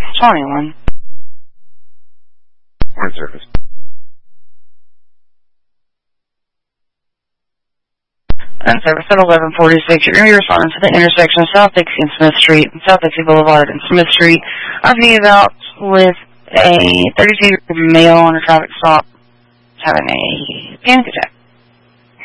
21. Morning service. And service at 1146. You're going to be responding to the intersection of South Dixie and Smith Street, South Dixie Boulevard and Smith Street. I'll be out with a 32-year-old male on a traffic stop having a panic attack.